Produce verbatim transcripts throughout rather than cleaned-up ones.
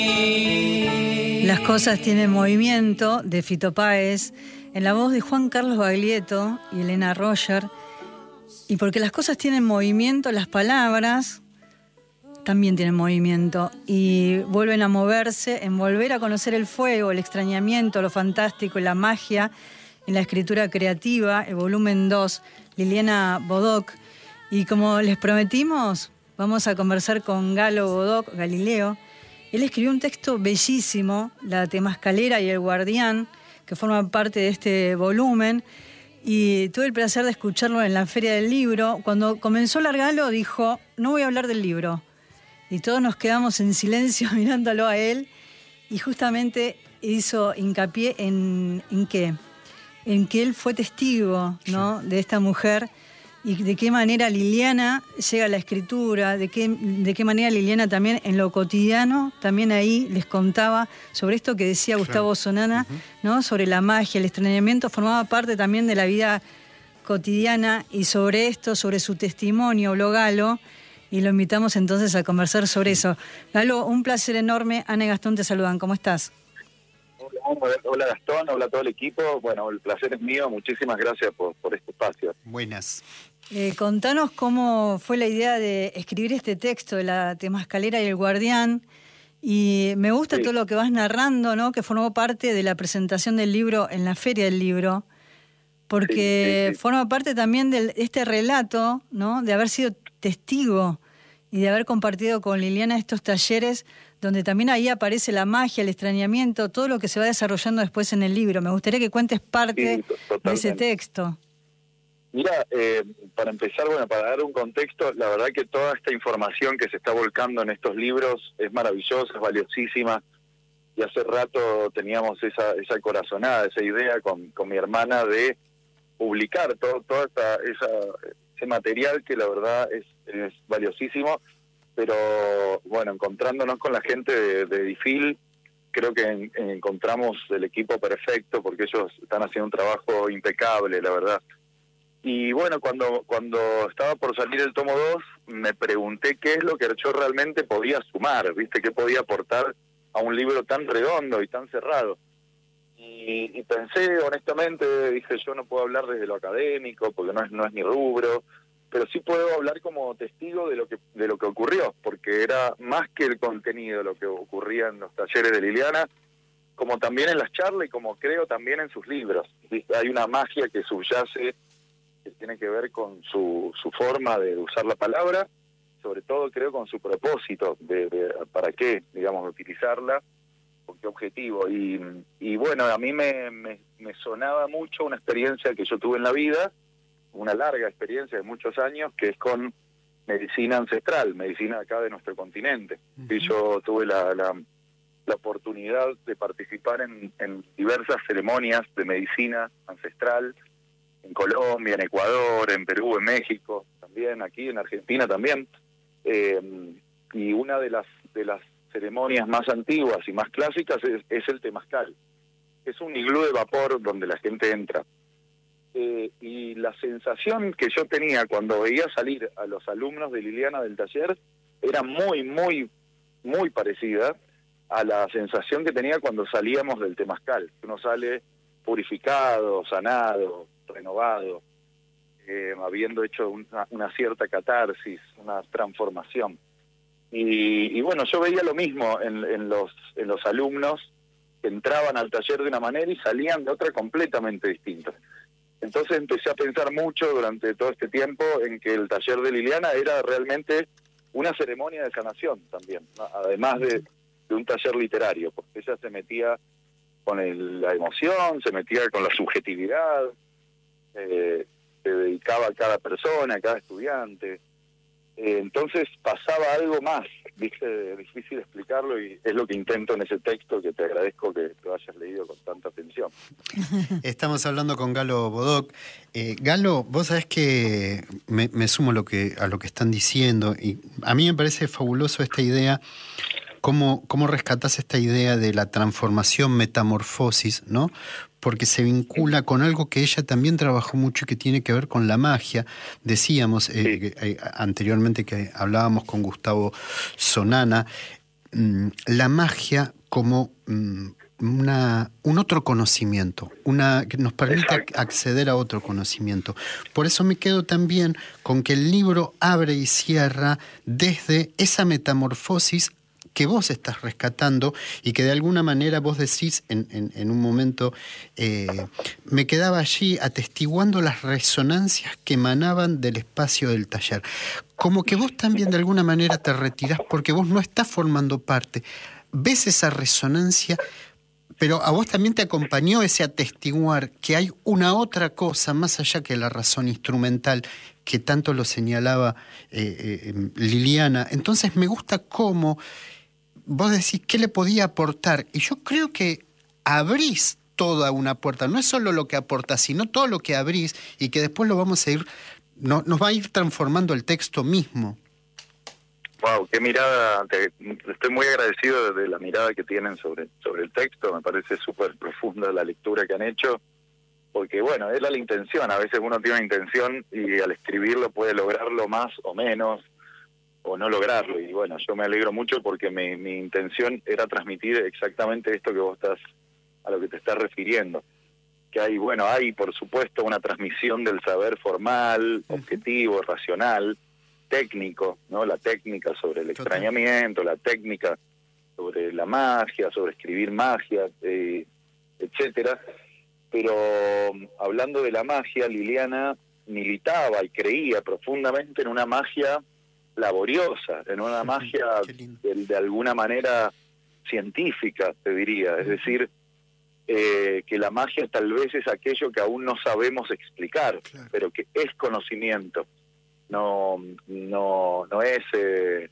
Las cosas tienen movimiento, de Fito Páez, en la voz de Juan Carlos Baglietto y Elena Roger. Y porque las cosas tienen movimiento, las palabras también tienen movimiento y vuelven a moverse, en volver a conocer el fuego, el extrañamiento, lo fantástico y la magia en la escritura creativa, el volumen dos, Liliana Bodoc. Y como les prometimos, vamos a conversar con Galo Bodoc, Galileo. Él escribió un texto bellísimo, La Temascalera y el Guardián, que forma parte de este volumen, y tuve el placer de escucharlo en la Feria del Libro. Cuando comenzó a largarlo dijo, no voy a hablar del libro. Y todos nos quedamos en silencio mirándolo a él, y justamente hizo hincapié en, ¿en qué? En que él fue testigo, ¿no?, de esta mujer, y de qué manera Liliana llega a la escritura, de qué, de qué manera Liliana también en lo cotidiano, también ahí les contaba sobre esto que decía Gustavo Sonana, uh-huh. ¿no?, sobre la magia, el extrañamiento, formaba parte también de la vida cotidiana, y sobre esto, sobre su testimonio, habló Galo, y lo invitamos entonces a conversar sobre eso. Galo, un placer enorme. Ana y Gastón te saludan, ¿cómo estás? Hola, hola Gastón, hola a todo el equipo. Bueno, el placer es mío, muchísimas gracias por, por este espacio. Buenas. Eh, contanos cómo fue la idea de escribir este texto de La Temascalera y el Guardián, y me gusta sí. todo lo que vas narrando, ¿no?, que formó parte de la presentación del libro en la Feria del Libro, porque sí, sí, sí. forma parte también de este relato, ¿no?, de haber sido testigo y de haber compartido con Liliana estos talleres donde también ahí aparece la magia, el extrañamiento, todo lo que se va desarrollando después en el libro. Me gustaría que cuentes parte sí, de ese texto. Mira, eh, para empezar, bueno, para dar un contexto, la verdad que toda esta información que se está volcando en estos libros es maravillosa, es valiosísima, y hace rato teníamos esa esa corazonada, esa idea con, con mi hermana de publicar todo, toda esta, esa, ese material que la verdad es, es valiosísimo, pero bueno, encontrándonos con la gente de, de Edifil, creo que en, en encontramos el equipo perfecto, porque ellos están haciendo un trabajo impecable, la verdad. Y bueno, cuando cuando estaba por salir el tomo dos, me pregunté qué es lo que yo realmente podía sumar, ¿viste? ¿Qué podía aportar a un libro tan redondo y tan cerrado? Y, y pensé, honestamente, dije, yo no puedo hablar desde lo académico, porque no es no es mi rubro, pero sí puedo hablar como testigo de lo que de lo que ocurrió, porque era más que el contenido lo que ocurría en los talleres de Liliana, como también en las charlas y como creo también en sus libros. ¿Viste? Hay una magia que subyace, que tiene que ver con su, su forma de usar la palabra, sobre todo creo con su propósito, de, de para qué, digamos, utilizarla, con qué objetivo. Y, y bueno, a mí me, me, me sonaba mucho una experiencia que yo tuve en la vida, una larga experiencia de muchos años, que es con medicina ancestral, medicina acá de nuestro continente. Uh-huh. Y yo tuve la, la, la oportunidad de participar en, en diversas ceremonias de medicina ancestral, en Colombia, en Ecuador, en Perú, en México, también aquí en Argentina también. Eh, y una de las de las ceremonias más antiguas y más clásicas es, es el temazcal. Es un iglú de vapor donde la gente entra. Eh, y la sensación que yo tenía cuando veía salir a los alumnos de Liliana del taller era muy, muy, muy parecida a la sensación que tenía cuando salíamos del temazcal. Uno sale purificado, sanado, renovado, eh, habiendo hecho una, una cierta catarsis, una transformación. Y, y bueno, yo veía lo mismo en, en los en los alumnos que entraban al taller de una manera y salían de otra completamente distinta. Entonces empecé a pensar mucho durante todo este tiempo en que el taller de Liliana era realmente una ceremonia de sanación también, ¿no? Además de, de un taller literario, porque ella se metía con el, la emoción, se metía con la subjetividad, eh, se dedicaba a cada persona, a cada estudiante. Eh, entonces pasaba algo más, ¿viste? Difícil explicarlo, y es lo que intento en ese texto, que te agradezco que lo hayas leído con tanta atención. Estamos hablando con Galo Bodoc. Eh, Galo, vos sabés que me, me sumo lo que, a lo que están diciendo, y a mí me parece fabuloso esta idea. ¿Cómo, cómo rescatás esta idea de la transformación, metamorfosis, ¿no? Porque se vincula con algo que ella también trabajó mucho y que tiene que ver con la magia. Decíamos eh, sí. que, eh, anteriormente que hablábamos con Gustavo Sonana, mm, la magia como mm, una, un otro conocimiento, una que nos permite ac- acceder a otro conocimiento. Por eso me quedo también con que el libro abre y cierra desde esa metamorfosis que vos estás rescatando y que de alguna manera vos decís en, en, en un momento, eh, me quedaba allí atestiguando las resonancias que emanaban del espacio del taller. Como que vos también de alguna manera te retirás porque vos no estás formando parte. Ves esa resonancia, pero a vos también te acompañó ese atestiguar que hay una otra cosa más allá que la razón instrumental, que tanto lo señalaba eh, eh, Liliana. Entonces me gusta cómo vos decís qué le podía aportar, y yo creo que abrís toda una puerta, no es solo lo que aportás, sino todo lo que abrís y que después lo vamos a ir, no, nos va a ir transformando el texto mismo. Wow, qué mirada, te, estoy muy agradecido de la mirada que tienen sobre, sobre el texto, me parece súper profunda la lectura que han hecho, porque bueno, era la intención, a veces uno tiene una intención y al escribirlo puede lograrlo más o menos, o no lograrlo, y bueno, yo me alegro mucho porque mi, mi intención era transmitir exactamente esto que vos estás, a lo que te estás refiriendo, que hay, bueno, hay por supuesto una transmisión del saber formal, objetivo, racional, técnico, ¿no? La técnica sobre el extrañamiento, la técnica sobre la magia, sobre escribir magia, eh, etcétera. Pero hablando de la magia, Liliana militaba y creía profundamente en una magia laboriosa, en una magia de, de alguna manera científica, te diría, es decir, eh, que la magia tal vez es aquello que aún no sabemos explicar, claro, pero que es conocimiento, no no no es eh,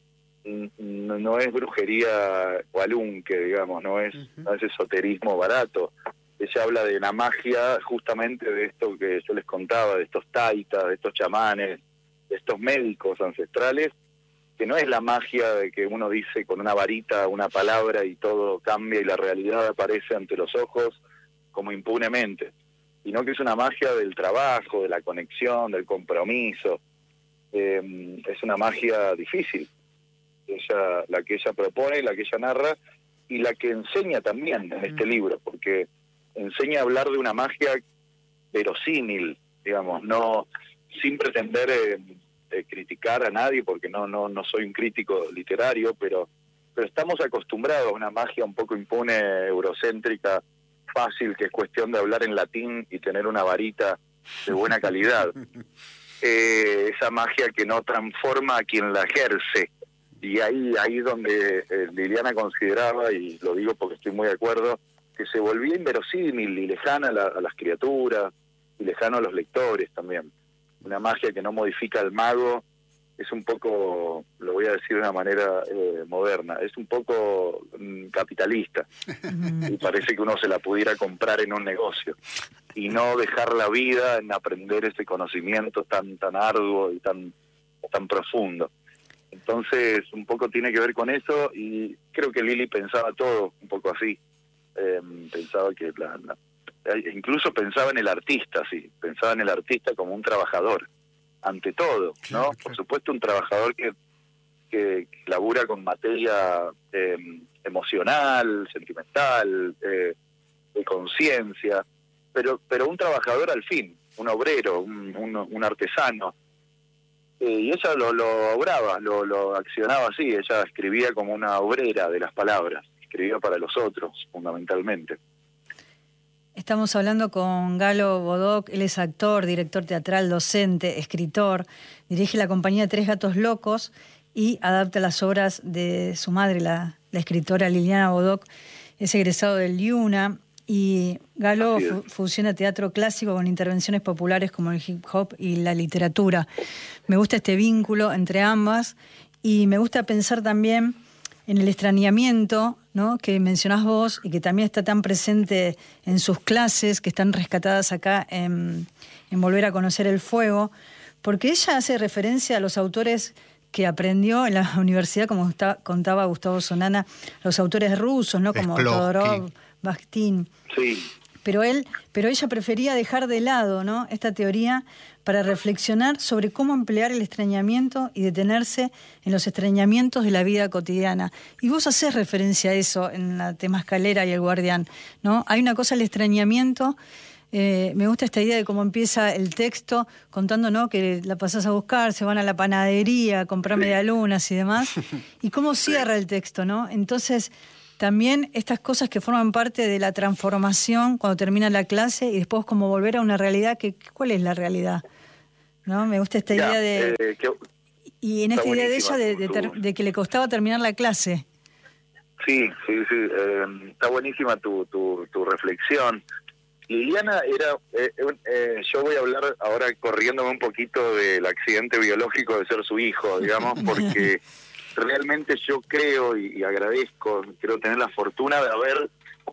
no, no es brujería walunque, digamos, no es, uh-huh. no es esoterismo barato. Ella habla de la magia justamente de esto que yo les contaba, de estos taitas, de estos chamanes, de estos médicos ancestrales, que no es la magia de que uno dice con una varita una palabra y todo cambia y la realidad aparece ante los ojos como impunemente, sino que es una magia del trabajo, de la conexión, del compromiso. Eh, es una magia difícil, ella, la que ella propone, la que ella narra y la que enseña también en este libro, porque enseña a hablar de una magia verosímil, digamos, no sin pretender eh, eh, criticar a nadie, porque no no no soy un crítico literario, pero pero estamos acostumbrados a una magia un poco impune, eurocéntrica, fácil, que es cuestión de hablar en latín y tener una varita de buena calidad. Eh, esa magia que no transforma a quien la ejerce. Y ahí ahí donde eh, Liliana consideraba, y lo digo porque estoy muy de acuerdo, que se volvía inverosímil y lejana a, la, a las criaturas, y lejano a los lectores también. Una magia que no modifica al mago, es un poco, lo voy a decir de una manera eh, moderna, es un poco mm, capitalista, y parece que uno se la pudiera comprar en un negocio, y no dejar la vida en aprender ese conocimiento tan tan arduo y tan, tan profundo. Entonces, un poco tiene que ver con eso, y creo que Lili pensaba todo un poco así. Eh, pensaba que la, la, incluso pensaba en el artista, sí, pensaba en el artista como un trabajador, ante todo, ¿no? Claro, claro. Por supuesto, un trabajador que, que, que labura con materia eh, emocional, sentimental, eh, de conciencia, pero pero un trabajador al fin, un obrero, un, un, un artesano. Eh, y ella lo, lo obraba, lo, lo accionaba así, ella escribía como una obrera de las palabras, escribía para los otros, fundamentalmente. Estamos hablando con Galo Bodoc, él es actor, director teatral, docente, escritor, dirige la compañía Tres Gatos Locos y adapta las obras de su madre, la, la escritora Liliana Bodoc, es egresado del IUNA, y Galo fu- fusiona teatro clásico con intervenciones populares como el hip hop y la literatura. Me gusta este vínculo entre ambas y me gusta pensar también en el extrañamiento, ¿no?, que mencionás vos y que también está tan presente en sus clases, que están rescatadas acá en, en Volver a Conocer el Fuego, porque ella hace referencia a los autores que aprendió en la universidad, como está, contaba Gustavo Sonana, los autores rusos, ¿no?, como Todorov, Bakhtin. Sí. pero él, pero ella prefería dejar de lado, ¿no?, esta teoría para reflexionar sobre cómo emplear el extrañamiento y detenerse en los extrañamientos de la vida cotidiana. Y vos hacés referencia a eso en la Temascalera y el Guardián, ¿no? Hay una cosa, el extrañamiento. Eh, me gusta esta idea de cómo empieza el texto contando, ¿no?, que la pasás a buscar, se van a la panadería a comprar medialunas y demás, y cómo cierra el texto, ¿no? Entonces, también estas cosas que forman parte de la transformación cuando termina la clase y después como volver a una realidad, que ¿cuál es la realidad? ¿No? Me gusta esta ya, idea de... Eh, que, y en esta idea de ella de, de, ter, de que le costaba terminar la clase. Sí, sí, sí, eh, está buenísima tu, tu, tu reflexión. Liliana era, eh, eh, yo voy a hablar ahora corriéndome un poquito del accidente biológico de ser su hijo, digamos, porque realmente yo creo y, y agradezco, quiero tener la fortuna de haber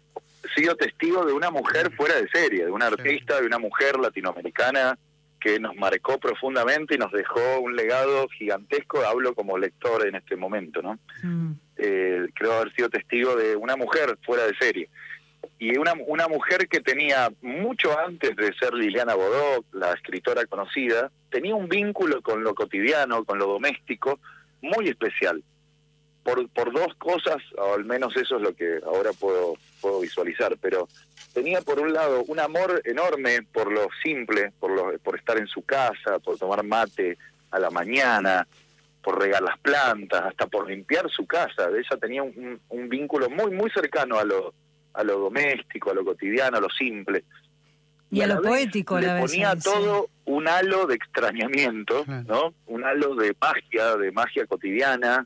sido testigo de una mujer fuera de serie, de una artista, de una mujer latinoamericana que nos marcó profundamente y nos dejó un legado gigantesco. Hablo como lector en este momento, ¿no? Mm. Eh, creo haber sido testigo de una mujer fuera de serie. Y una, una mujer que tenía, mucho antes de ser Liliana Bodoc, la escritora conocida, tenía un vínculo con lo cotidiano, con lo doméstico, muy especial. Por, por dos cosas, o al menos eso es lo que ahora puedo, puedo visualizar, pero tenía por un lado un amor enorme por lo simple, por, lo, por estar en su casa, por tomar mate a la mañana, por regar las plantas, hasta por limpiar su casa. Ella tenía un, un vínculo muy, muy cercano a lo a lo doméstico, a lo cotidiano, a lo simple. Y, y a, a lo poético, le la ponía vez, todo sí. un halo de extrañamiento, claro, ¿no? Un halo de magia, de magia cotidiana,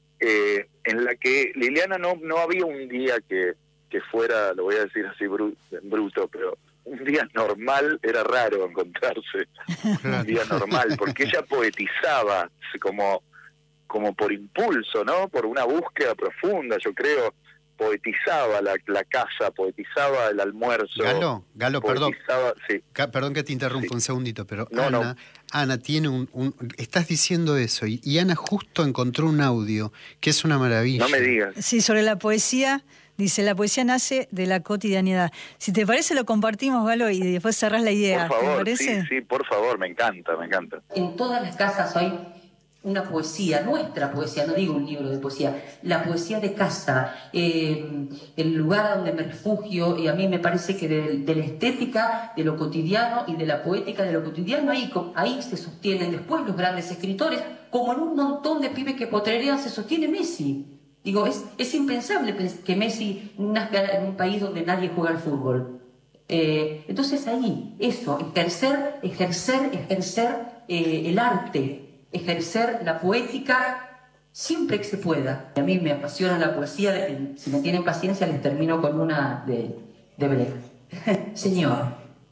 eh, en la que Liliana no no había un día que, que fuera, lo voy a decir así bru, bruto, pero un día normal era raro encontrarse, un día normal, porque ella poetizaba como, como por impulso, ¿no? Por una búsqueda profunda, yo creo. Poetizaba la, la casa, poetizaba el almuerzo. Galo, Galo, perdón. Sí. Perdón que te interrumpa sí. un segundito, pero no, Ana, no. Ana tiene un, un... Estás diciendo eso, y, y Ana justo encontró un audio que es una maravilla. No me digas. Sí, sobre la poesía, dice, la poesía nace de la cotidianidad. Si te parece, lo compartimos, Galo, y después cerrás la idea. Por favor, ¿te parece? sí, sí, por favor, me encanta, me encanta. En todas las casas hay una poesía, nuestra poesía, no digo un libro de poesía, la poesía de casa, eh, el lugar donde me refugio, y a mí me parece que de, de la estética, de lo cotidiano y de la poética de lo cotidiano, ahí, ahí se sostienen después los grandes escritores, como en un montón de pibes que potrerean se sostiene Messi. Digo, es, es impensable que Messi nazca en un país donde nadie juega al fútbol. Eh, entonces ahí, eso, ejercer, ejercer, ejercer eh, el arte, ejercer la poética siempre que se pueda. A mí me apasiona la poesía, si me tienen paciencia les termino con una de, de Brecht. Señor,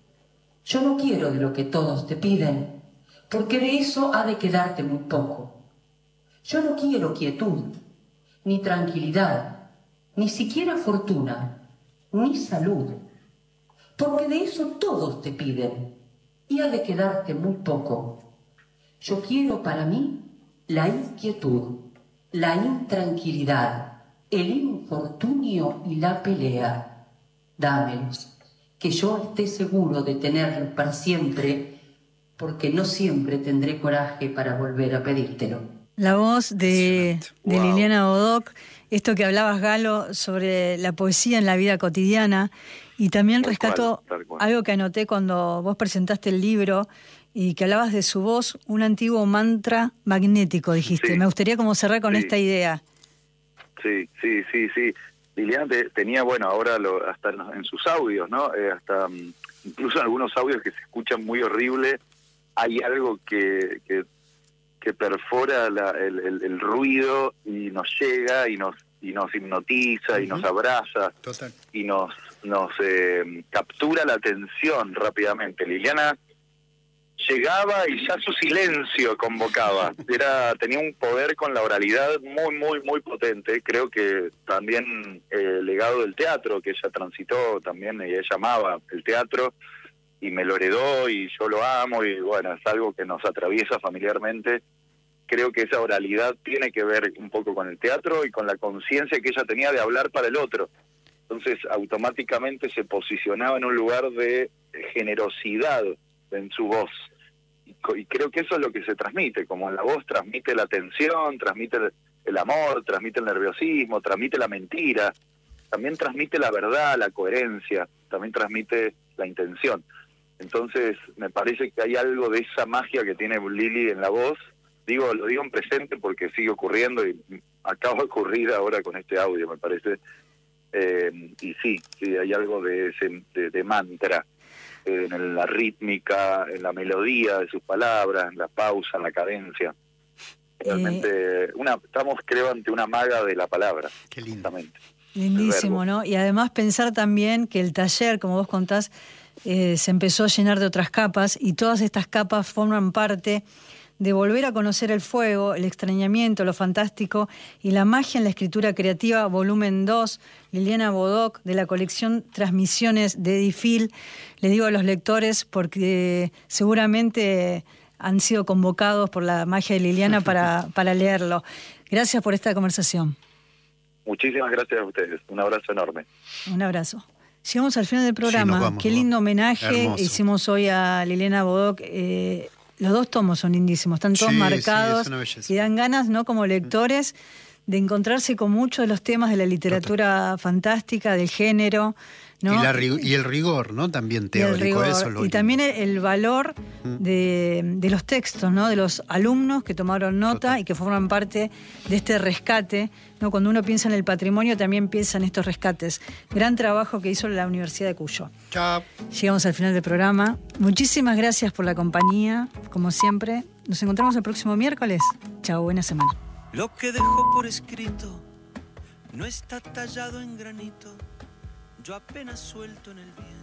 yo no quiero de lo que todos te piden, porque de eso ha de quedarte muy poco. Yo no quiero quietud, ni tranquilidad, ni siquiera fortuna, ni salud, porque de eso todos te piden, y ha de quedarte muy poco. Yo quiero para mí la inquietud, la intranquilidad, el infortunio y la pelea. Dámelos, que yo esté seguro de tenerlos para siempre, porque no siempre tendré coraje para volver a pedírtelo. La voz de, de wow. Liliana Bodoc, esto que hablabas, Galo, sobre la poesía en la vida cotidiana, y también tal rescato cual, cual. algo que anoté cuando vos presentaste el libro, y que hablabas de su voz, un antiguo mantra magnético, dijiste. Sí. Me gustaría como cerrar con sí. esta idea. Sí, sí, sí, sí. Liliana te, tenía, bueno, ahora lo, hasta en, en sus audios, ¿no? Eh, hasta um, incluso en algunos audios que se escuchan muy horrible, hay algo que, que, que perfora la, el, el, el ruido y nos llega y nos y nos hipnotiza uh-huh. y nos abraza. Total. Y nos, nos eh, captura la atención rápidamente. Liliana llegaba y ya su silencio convocaba. Era, tenía un poder con la oralidad muy, muy, muy potente. Creo que también el eh, legado del teatro, que ella transitó también, ella amaba el teatro y me lo heredó y yo lo amo y bueno, es algo que nos atraviesa familiarmente. Creo que esa oralidad tiene que ver un poco con el teatro y con la conciencia que ella tenía de hablar para el otro. Entonces automáticamente se posicionaba en un lugar de generosidad en su voz. Y, y creo que eso es lo que se transmite, como la voz transmite la tensión, transmite el, el amor, transmite el nerviosismo, transmite la mentira, también transmite la verdad, la coherencia, también transmite la intención. Entonces me parece que hay algo de esa magia que tiene Lili en la voz. Digo, lo digo en presente porque sigue ocurriendo y acaba de ocurrir ahora con este audio, me parece. Eh, y sí, sí, hay algo de ese de, de mantra eh, en la rítmica, en la melodía de sus palabras, en la pausa, en la cadencia. Realmente, eh, una, estamos creo ante una maga de la palabra. Qué lindo. Lindísimo, ¿no? Y además pensar también que el taller, como vos contás, eh, se empezó a llenar de otras capas y todas estas capas forman parte de volver a conocer el fuego, el extrañamiento, lo fantástico y la magia en la escritura creativa, volumen dos, Liliana Bodoc, de la colección Transmisiones de Edifil. Le digo a los lectores porque seguramente han sido convocados por la magia de Liliana para, para leerlo. Gracias por esta conversación. Muchísimas gracias a ustedes. Un abrazo enorme. Un abrazo. Llegamos al final del programa. Sí, vamos, Qué lindo homenaje hermoso. Hicimos hoy a Liliana Bodoc. Eh, los dos tomos son lindísimos, están todos sí, marcados sí, y dan ganas, ¿no? Como lectores, de encontrarse con muchos de los temas de la literatura Total. fantástica, del género, ¿no? Y, la, y el rigor, ¿no? También teórico, eso es lo Y también el, el valor de, de los textos, ¿no? De los alumnos que tomaron nota Total. y que forman parte de este rescate, ¿no? Cuando uno piensa en el patrimonio, también piensa en estos rescates. Gran trabajo que hizo la Universidad de Cuyo. Chao. Llegamos al final del programa. Muchísimas gracias por la compañía, como siempre. Nos encontramos el próximo miércoles. Chao, buena semana. Lo que dejó por escrito no está tallado en granito, yo apenas suelto en el viento.